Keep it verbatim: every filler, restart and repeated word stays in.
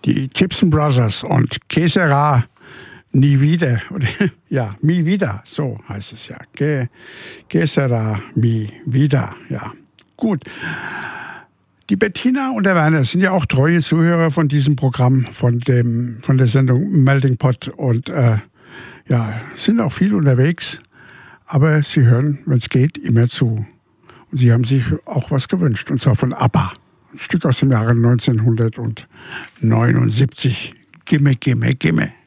Die Gibson Brothers und Que sera nie wieder. Ja, mi wieder, so heißt es ja. Que, que sera mi wieder, ja. Gut. Die Bettina und der Werner sind ja auch treue Zuhörer von diesem Programm, von dem, von der Sendung Melting Pot und äh, ja, sind auch viel unterwegs, aber sie hören, wenn es geht, immer zu. Und sie haben sich auch was gewünscht, und zwar von ABBA. Ein Stück aus dem Jahre neunzehnhundertneunundsiebzig. Gimme, gimme, gimme.